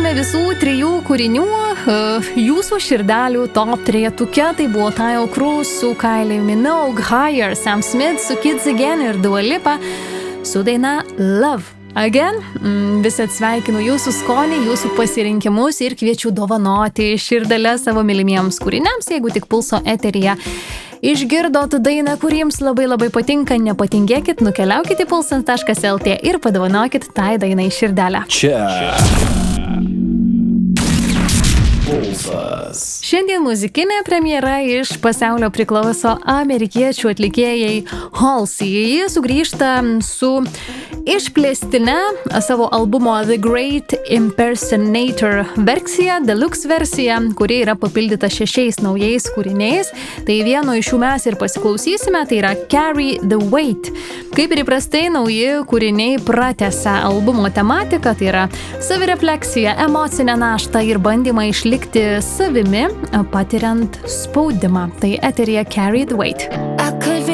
pasiklausėme visų 3 kūrinių, jūsų širdelių top 3-tuke, tai buvo Tayo Cruz su Kylie Minogue, Higher, Sam Smith su Kids Again ir Dua Lipa su daina Love Again. Vis atsveikinu jūsų skonį, jūsų pasirinkimus ir kviečiu dovanoti širdelę savo mylimiems kūriniams, jeigu tik Pulso eteryje išgirdot dainą, kuriems labai patinka, nepatingėkit, nukeliaukit į pulsas.lt ir padovanokit tai dainai širdelę. Čia Pulsas. Šiandien muzikinė premjera iš pasaulio priklauso amerikiečių atlikėjai Halsey. Jie sugrįžta su išplėstine savo albumo The Great Impersonator versija, deluxe versija, kuri yra papildyta 6 naujais kūriniais. Tai vieno iš jų mes ir pasiklausysime, tai yra Carry the Weight. Kaip ir įprastai, nauji kūriniai pratęsia albumo tematiką, tai yra savirefleksija, emocinę naštą ir bandymą išlikti savimi, patiriant spaudimą. Tai eteryje Carry the Weight.